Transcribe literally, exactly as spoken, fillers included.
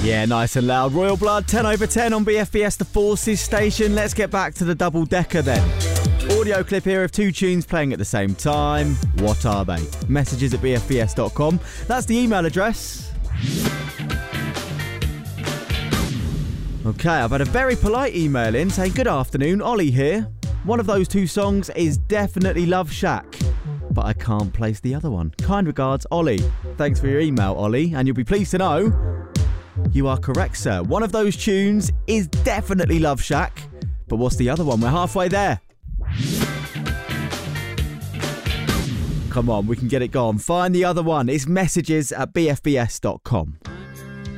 Yeah, nice and loud. Royal Blood, ten over ten on B F B S, the Forces station. Let's get back to the double-decker then. Audio clip here of two tunes playing at the same time. What are they? Messages at b f b s dot com. That's the email address. Okay, I've had a very polite email in saying, good afternoon, Ollie here. One of those two songs is definitely Love Shack, but I can't place the other one. Kind regards, Ollie. Thanks for your email, Ollie, and you'll be pleased to know you are correct, sir. One of those tunes is definitely Love Shack, but what's the other one? We're halfway there. Come on, we can get it gone. Find the other one. It's messages at b f b s dot com.